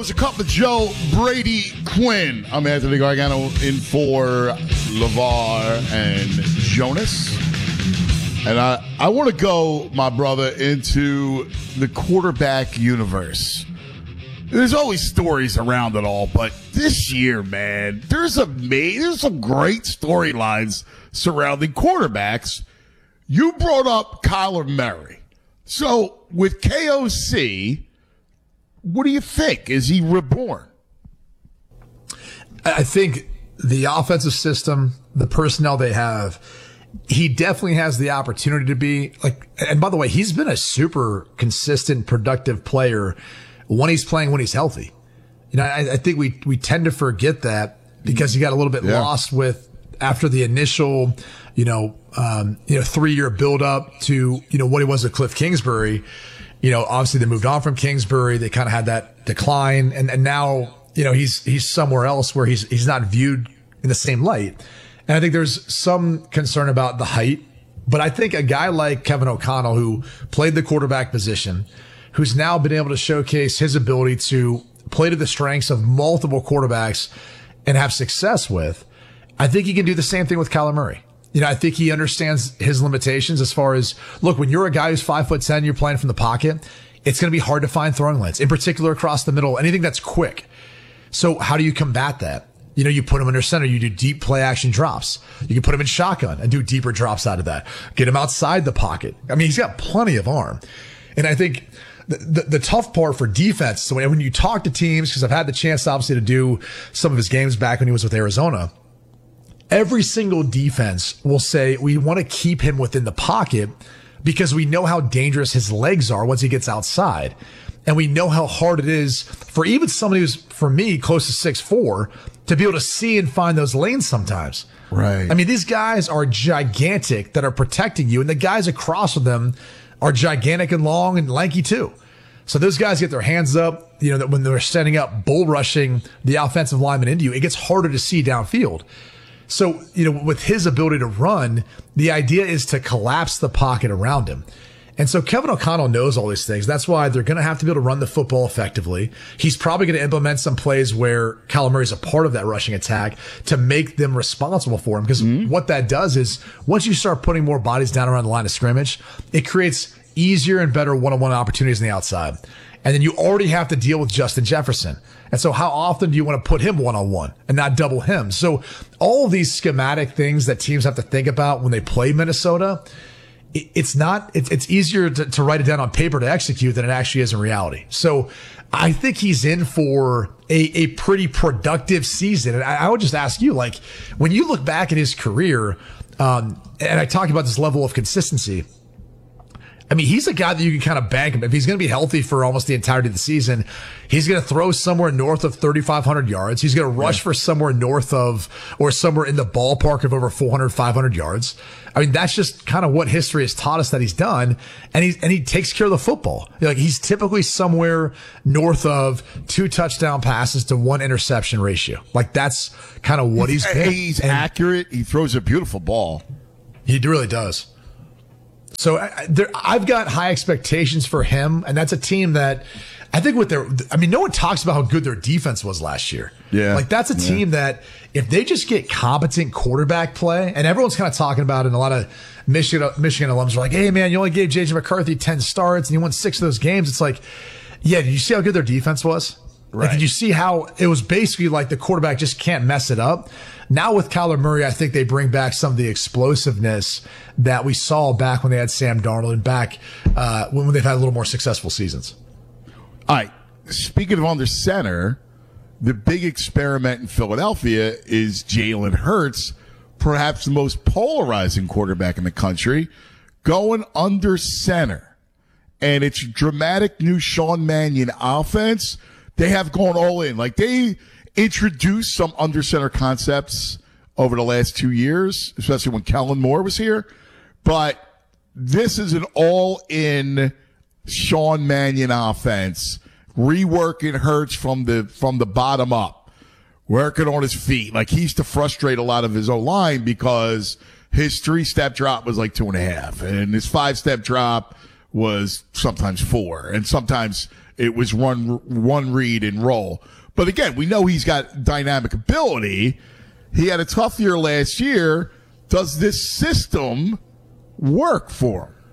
It's a cup of Joe Brady Quinn. I'm Anthony Gargano in for LeVar and Jonas. And I want to go, my brother, into the quarterback universe. There's always stories around it all, but this year, man, there's some great storylines surrounding quarterbacks. You brought up Kyler Murray. So with KOC, what do you think? Is he reborn? I think the offensive system, the personnel they have, he definitely has the opportunity to be like, and by the way, he's been a super consistent, productive player when he's playing, when he's healthy. You know, I think we tend to forget that because he got a little bit lost with after the initial, 3-year build up to, what he was at Cliff Kingsbury. Obviously they moved on from Kingsbury. They kind of had that decline. And now, he's somewhere else where he's not viewed in the same light. And I think there's some concern about the height, but I think a guy like Kevin O'Connell, who played the quarterback position, who's now been able to showcase his ability to play to the strengths of multiple quarterbacks and have success with, I think he can do the same thing with Kyler Murray. I think he understands his limitations as far as, look, when you're a guy who's 5'10", you're playing from the pocket, it's going to be hard to find throwing lanes, in particular across the middle, anything that's quick. So how do you combat that? You put him under center, you do deep play action drops. You can put him in shotgun and do deeper drops out of that. Get him outside the pocket. I mean, he's got plenty of arm. And I think the tough part for defense, so when you talk to teams, because I've had the chance obviously to do some of his games back when he was with Arizona, every single defense will say, we want to keep him within the pocket because we know how dangerous his legs are once he gets outside. And we know how hard it is for even somebody who's, for me, close to 6'4", to be able to see and find those lanes sometimes. Right. I mean, these guys are gigantic that are protecting you, and the guys across from them are gigantic and long and lanky too. So those guys get their hands up, that when they're standing up, bull rushing the offensive lineman into you, it gets harder to see downfield. So, with his ability to run, the idea is to collapse the pocket around him. And so Kevin O'Connell knows all these things. That's why they're going to have to be able to run the football effectively. He's probably going to implement some plays where Kyler Murray's a part of that rushing attack to make them responsible for him. Because what that does is once you start putting more bodies down around the line of scrimmage, it creates easier and better one-on-one opportunities on the outside. And then you already have to deal with Justin Jefferson. And so how often do you want to put him one-on-one and not double him? So all of these schematic things that teams have to think about when they play Minnesota, it's easier to write it down on paper to execute than it actually is in reality. So I think he's in for a pretty productive season. And I would just ask you, like, when you look back at his career, and I talk about this level of consistency, I mean, he's a guy that you can kind of bank him. If he's going to be healthy for almost the entirety of the season, he's going to throw somewhere north of 3,500 yards. He's going to rush for somewhere north of, or somewhere in the ballpark of over 400, 500 yards. I mean, that's just kind of what history has taught us that he's done. And he takes care of the football. Like, he's typically somewhere north of 2 touchdown passes to 1 interception ratio. Like, that's kind of what he's been. He's accurate. He throws a beautiful ball. He really does. So I've got high expectations for him, and that's a team that I think no one talks about how good their defense was last year. Yeah. Like, that's a team that if they just get competent quarterback play, and everyone's kind of talking about it, and a lot of Michigan alums are like, hey man, you only gave J.J. McCarthy 10 starts and he won 6 of those games. It's like, yeah, did you see how good their defense was? Right. Like, did you see how it was basically like the quarterback just can't mess it up? Now with Kyler Murray, I think they bring back some of the explosiveness that we saw back when they had Sam Darnold and back when they've had a little more successful seasons. All right. Speaking of under center, the big experiment in Philadelphia is Jalen Hurts, perhaps the most polarizing quarterback in the country, going under center. And it's dramatic new Sean Mannion offense. They have gone all in. Like, they introduced some under center concepts over the last 2 years, especially when Kellen Moore was here. But this is an all in Sean Mannion offense, reworking Hurts from the bottom up, working on his feet. Like, he used to frustrate a lot of his O-line because his 3-step drop was like 2.5, and his 5-step drop was sometimes 4, and sometimes It was one read and roll. But again, we know he's got dynamic ability. He had a tough year last year. Does this system work for him?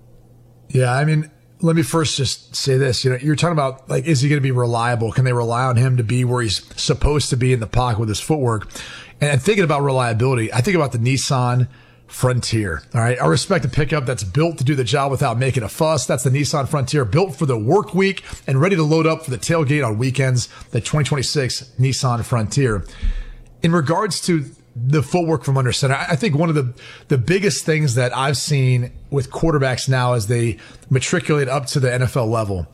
Yeah, I mean, let me first just say this. You're talking about, like, is he going to be reliable? Can they rely on him to be where he's supposed to be in the pocket with his footwork? And thinking about reliability, I think about the Nissan Frontier. All right. I respect a pickup that's built to do the job without making a fuss. That's the Nissan Frontier, built for the work week and ready to load up for the tailgate on weekends. The 2026 Nissan Frontier. In regards to the footwork from under center, I think one of the biggest things that I've seen with quarterbacks now as they matriculate up to the NFL level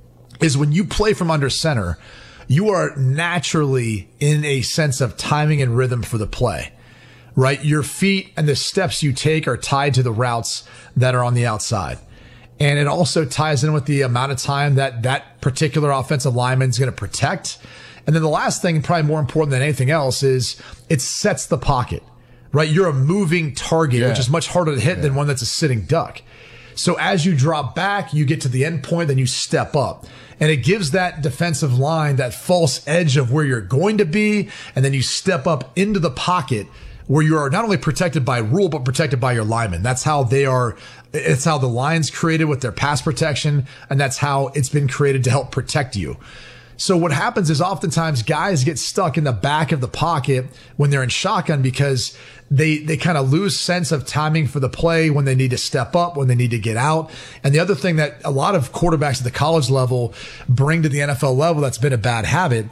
is when you play from under center, you are naturally in a sense of timing and rhythm for the play, right? Your feet and the steps you take are tied to the routes that are on the outside. And it also ties in with the amount of time that particular offensive lineman is going to protect. And then the last thing, probably more important than anything else, is it sets the pocket, right? You're a moving target, which is much harder to hit than one that's a sitting duck. So as you drop back, you get to the end point, then you step up. And it gives that defensive line that false edge of where you're going to be. And then you step up into the pocket where you are not only protected by rule, but protected by your linemen. That's how they are. It's how the line's created with their pass protection. And that's how it's been created to help protect you. So what happens is oftentimes guys get stuck in the back of the pocket when they're in shotgun because they kind of lose sense of timing for the play when they need to step up, when they need to get out. And the other thing that a lot of quarterbacks at the college level bring to the NFL level that's been a bad habit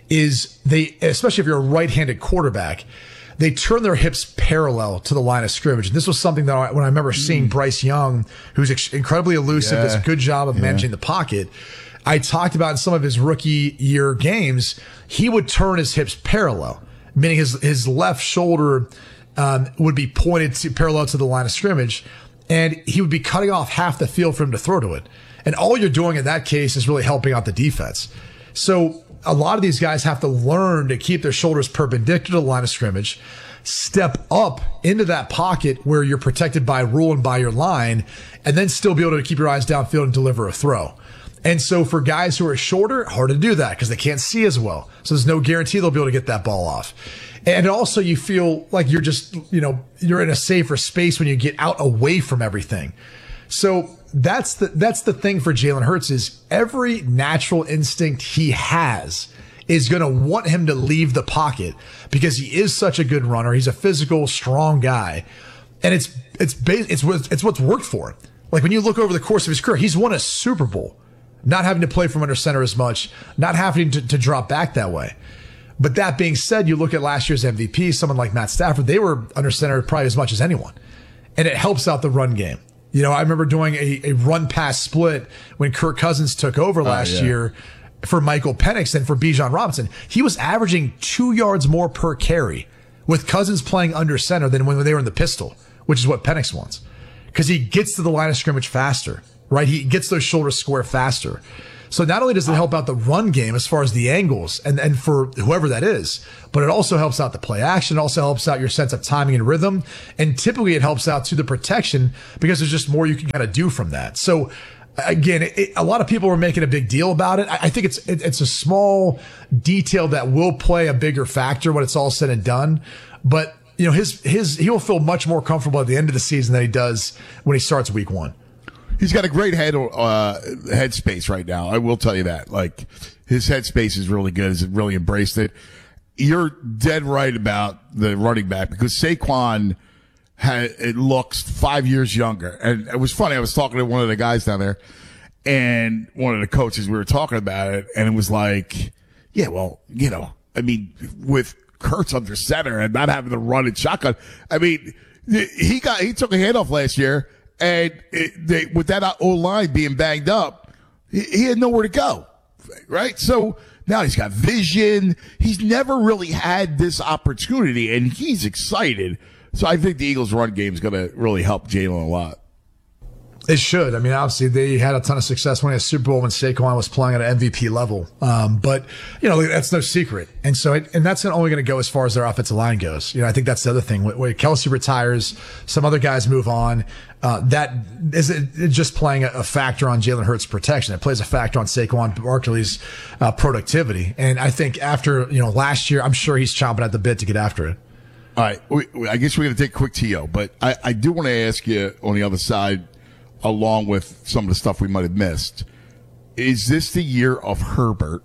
is they, especially if you're a right-handed quarterback, they turn their hips parallel to the line of scrimmage. And this was something that when I remember seeing Bryce Young, who's incredibly elusive, does a good job of managing the pocket. I talked about in some of his rookie year games, he would turn his hips parallel, meaning his left shoulder would be pointed to parallel to the line of scrimmage, and he would be cutting off half the field for him to throw to it. And all you're doing in that case is really helping out the defense. So a lot of these guys have to learn to keep their shoulders perpendicular to the line of scrimmage, step up into that pocket where you're protected by rule and by your line, and then still be able to keep your eyes downfield and deliver a throw. And so for guys who are shorter, hard to do that because they can't see as well. So there's no guarantee they'll be able to get that ball off. And also you feel like you're just, you're in a safer space when you get out away from everything. So that's the thing for Jalen Hurts is every natural instinct he has is going to want him to leave the pocket because he is such a good runner. He's a physical, strong guy. And it's what's worked for him. Like when you look over the course of his career, he's won a Super Bowl. Not having to play from under center as much, not having to drop back that way. But that being said, you look at last year's MVP, someone like Matt Stafford, they were under center probably as much as anyone. And it helps out the run game. I remember doing a run pass split when Kirk Cousins took over last year for Michael Penix and for Bijan Robinson. He was averaging 2 yards more per carry with Cousins playing under center than when they were in the pistol, which is what Penix wants. Because he gets to the line of scrimmage faster. Right? He gets those shoulders square faster. So not only does it help out the run game as far as the angles and for whoever that is, but it also helps out the play action. It also helps out your sense of timing and rhythm. And typically it helps out to the protection because there's just more you can kind of do from that. So again, a lot of people were making a big deal about it. I think it's a small detail that will play a bigger factor when it's all said and done. But he will feel much more comfortable at the end of the season than he does when he starts week 1. He's got a great headspace right now. I will tell you that. Like, his headspace is really good. He's really embraced it. You're dead right about the running back because Saquon it looks 5 years younger. And it was funny. I was talking to one of the guys down there and one of the coaches, we were talking about it, and it was like, yeah, well, with Kurtz under center and not having to run and shotgun. I mean, he took a handoff last year. And with that O-line being banged up, he had nowhere to go, right? So now he's got vision. He's never really had this opportunity, and he's excited. So I think the Eagles' run game is going to really help Jalen a lot. It should. I mean, obviously, they had a ton of success winning a Super Bowl when Saquon was playing at an MVP level. But, that's no secret. And so, and that's only going to go as far as their offensive line goes. I think that's the other thing. When Kelsey retires, some other guys move on. That is just playing a factor on Jalen Hurts' protection. It plays a factor on Saquon Barkley's productivity. And I think after, last year, I'm sure he's chomping at the bit to get after it. All right. I guess we're going to take a quick TO, but I do want to ask you on the other side, along with some of the stuff we might have missed. Is this the year of Herbert?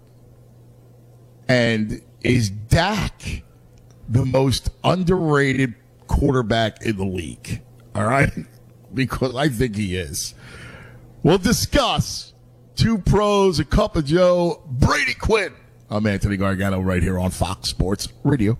And is Dak the most underrated quarterback in the league? All right? Because I think he is. We'll discuss Two Pros, a Cup of Joe, Brady Quinn. I'm Anthony Gargano right here on Fox Sports Radio.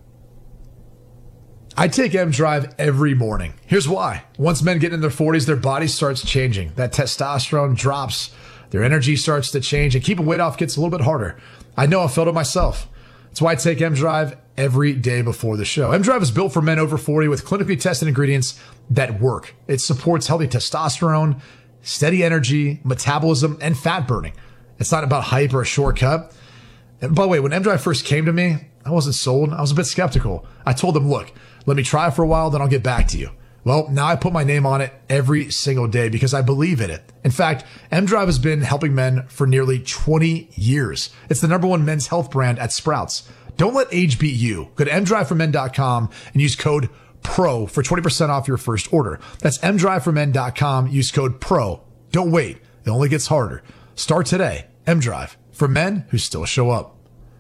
I take M Drive every morning. Here's why. Once men get in their 40s, their body starts changing. That testosterone drops. Their energy starts to change, and keeping weight off gets a little bit harder. I know I felt it myself. That's why I take M Drive every day before the show. M Drive is built for men over 40 with clinically tested ingredients that work. It supports healthy testosterone, steady energy, metabolism, and fat burning. It's not about hype or a shortcut. And by the way, when M Drive first came to me, I wasn't sold. I was a bit skeptical. I told them, look, let me try it for a while, then I'll get back to you. Well, now I put my name on it every single day because I believe in it. In fact, M Drive has been helping men for nearly 20 years. It's the #1 men's health brand at Sprouts. Don't let age beat you. Go to mdriveformen.com and use code PRO for 20% off your first order. That's mdriveformen.com. Use code PRO. Don't wait. It only gets harder. Start today. M Drive, for men who still show up.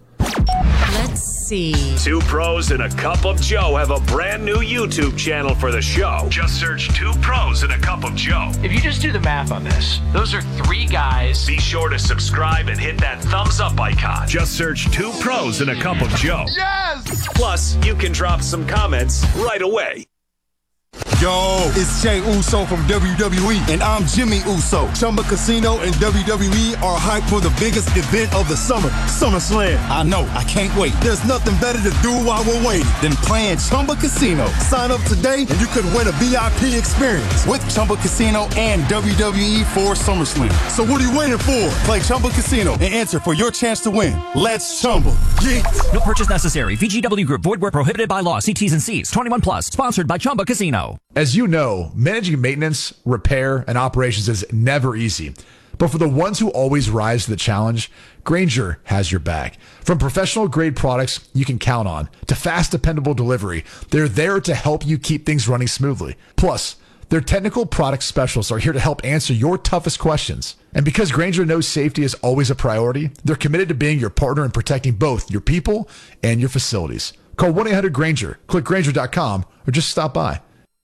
Let's see. Two Pros and a Cup of Joe have a brand new YouTube channel for the show. Just search Two Pros and a Cup of Joe. If you just do the math on this, those are 3 guys. Be sure to subscribe and hit that thumbs up icon. Just search Two Pros and a Cup of Joe. Yes! Plus, you can drop some comments right away. Yo, it's Jay Uso from WWE, and I'm Jimmy Uso. Chumba Casino and WWE are hyped for the biggest event of the summer, SummerSlam. I know, I can't wait. There's nothing better to do while we're waiting than playing Chumba Casino. Sign up today and you could win a VIP experience with Chumba Casino and WWE for SummerSlam. So what are you waiting for? Play Chumba Casino and enter for your chance to win. Let's Chumba. Yeah. No purchase necessary. VGW Group. Void where prohibited by law. See T's and C's. 21 plus. Sponsored by Chumba Casino. As you know, managing maintenance, repair, and operations is never easy. But for the ones who always rise to the challenge, Grainger has your back. From professional-grade products you can count on to fast, dependable delivery, they're there to help you keep things running smoothly. Plus, their technical product specialists are here to help answer your toughest questions. And because Grainger knows safety is always a priority, they're committed to being your partner in protecting both your people and your facilities. Call 1-800-GRAINGER, click Grainger.com, or just stop by.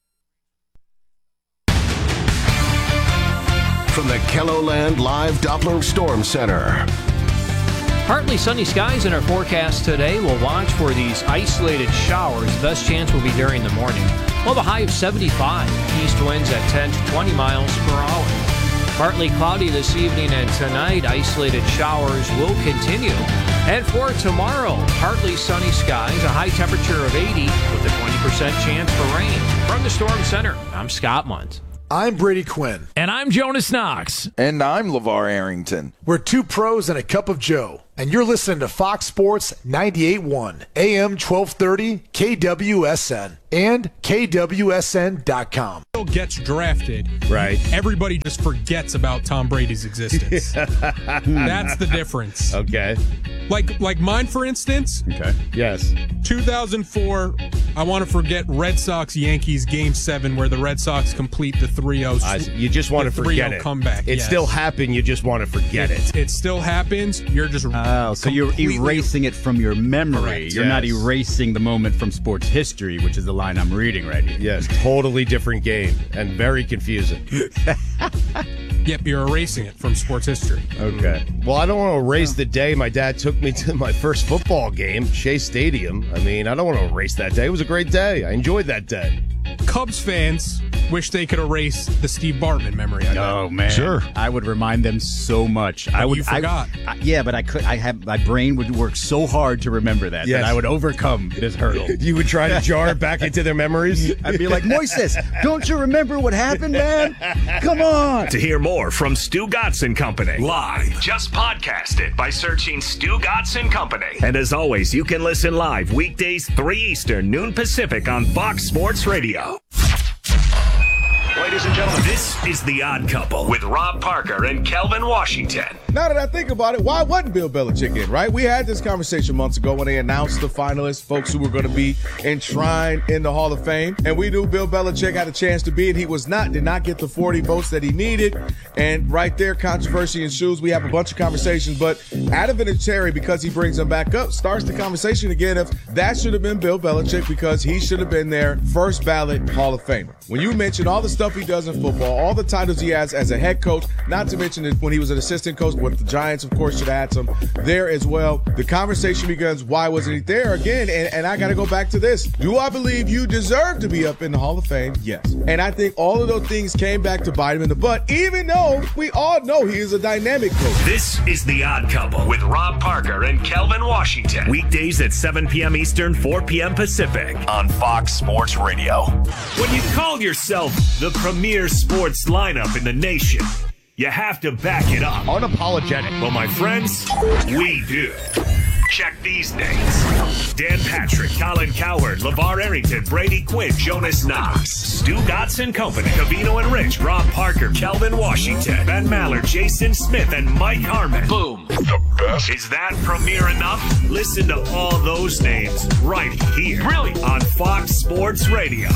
From the KELOLAND Live Doppler Storm Center. Partly sunny skies in our forecast today. We'll watch for these isolated showers. The best chance will be during the morning. We'll have a high of 75. East winds at 10 to 20 miles per hour. Partly cloudy this evening and tonight. Isolated showers will continue. And for tomorrow, partly sunny skies, a high temperature of 80 with a 20% chance for rain. From the Storm Center, I'm Scott Munt. I'm Brady Quinn. And I'm Jonas Knox. And I'm LeVar Arrington. We're Two Pros and a Cup of Joe. And you're listening to Fox Sports 98.1, AM 1230, KWSN, and KWSN.com. Gets drafted, right? Everybody just forgets about Tom Brady's existence. That's the difference. Okay. Like mine, for instance. Okay. Yes. 2004, I want to forget Red Sox-Yankees Game 7 where the Red Sox complete the 3-0. You just want to forget it. Comeback. It still happened. You just want to forget it. It still happens. You're just so you're erasing it from your memory. Correct. You're not erasing the moment from sports history, which is the line I'm reading right here. Yes, totally different game and very confusing. Yep, you're erasing it from sports history. Okay. Well, I don't want to erase the day my dad took me to my first football game, Shea Stadium. I mean, I don't want to erase that day. It was a great day. I enjoyed that day. Cubs fans wish they could erase the Steve Bartman memory. Oh man, Sure. I would remind them so much. You forgot. Yeah, but I could. My brain would work so hard to remember that Yes. I would overcome this hurdle. You would try to jar it back into their memories. I'd be like, Moises, don't you remember what happened, man? Come on. To hear more from Stu Gatz and Company live, just podcast it by searching Stu Gatz and Company. And as always, you can listen live weekdays 3 Eastern, noon Pacific on Fox Sports Radio. Ladies and gentlemen, this is The Odd Couple with Rob Parker and Kelvin Washington. Now that I think about it, why wasn't Bill Belichick in, right? We had this conversation months ago when they announced the finalists, folks who were going to be enshrined in the Hall of Fame. And we knew Bill Belichick had a chance to be, and he did not get the 40 votes that he needed. And right there, controversy ensues. We have a bunch of conversations, but Adam Vinatieri, because he brings them back up, starts the conversation again of that should have been Bill Belichick because he should have been there, first ballot Hall of Famer. When you mention all the stuff he does in football, all the titles he has as a head coach, not to mention when he was an assistant coach, but the Giants, of course, should have had some there as well. The conversation begins, why wasn't he there again? And I got to go back to this. Do I believe you deserve to be up in the Hall of Fame? Yes. And I think all of those things came back to bite him in the butt, even though we all know he is a dynamic coach. This is The Odd Couple with Rob Parker and Kelvin Washington. Weekdays at 7 p.m. Eastern, 4 p.m. Pacific on Fox Sports Radio. When you call yourself the premier sports lineup in the nation, you have to back it up. Unapologetic. Well, my friends, we do. Check these names: Dan Patrick, Colin Cowherd, LeVar Arrington, Brady Quinn, Jonas Knox, Stu Gatz and Company, Covino and Rich, Rob Parker, Kelvin Washington, Ben Maller, Jason Smith, and Mike Harmon. Boom. The best. Is that premier enough? Listen to all those names right here. Really? On Fox Sports Radio.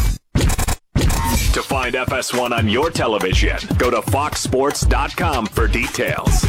To find FS1 on your television, go to foxsports.com for details.